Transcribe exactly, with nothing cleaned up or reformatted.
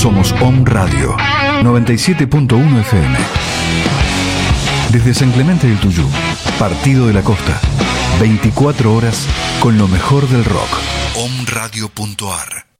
Somos Om Radio noventa y siete punto uno F M. Desde San Clemente del Tuyú, Partido de la Costa, veinticuatro horas con lo mejor del rock. om radio punto a r